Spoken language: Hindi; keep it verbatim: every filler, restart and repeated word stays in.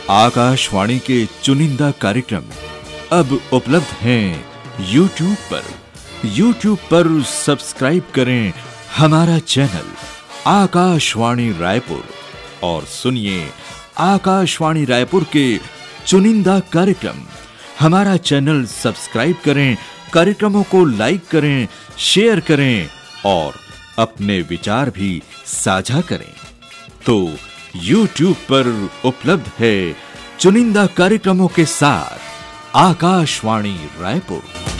आकाशवाणी के चुनिंदा कार्यक्रम अब उपलब्ध हैं यूट्यूब पर। यूट्यूब पर सब्सक्राइब करें हमारा चैनल आकाशवाणी रायपुर और सुनिए आकाशवाणी रायपुर के चुनिंदा कार्यक्रम। हमारा चैनल सब्सक्राइब करें, कार्यक्रमों को लाइक करें, शेयर करें और अपने विचार भी साझा करें। तो यूट्यूब पर उपलब्ध है चुनिंदा कार्यक्रमों के साथ आकाशवाणी रायपुर।